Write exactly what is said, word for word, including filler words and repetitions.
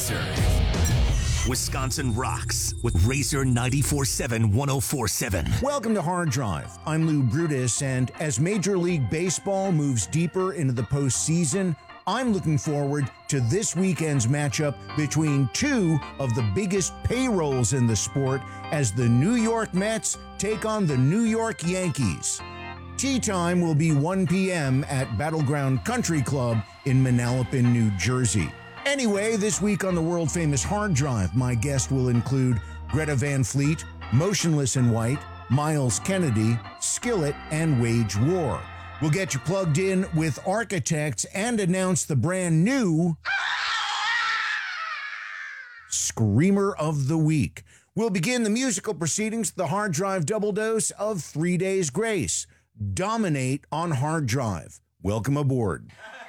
Racer. Wisconsin rocks with Racer ninety-four seven one oh four seven. Welcome to Hard Drive. I'm Lou Brutus, and as Major League Baseball moves deeper into the postseason, I'm looking forward to this weekend's matchup between two of the biggest payrolls in the sport as the New York Mets take on the New York Yankees. Tee time will be one p.m. at Battleground Country Club in Manalapan, New Jersey. Anyway, this week on the world-famous Hard Drive, my guest will include Greta Van Fleet, Motionless in White, Miles Kennedy, Skillet, and Wage War. We'll get you plugged in with Architects and announce the brand new Screamer of the Week. We'll begin the musical proceedings with the Hard Drive double dose of Three Days Grace. Dominate on Hard Drive. Welcome aboard.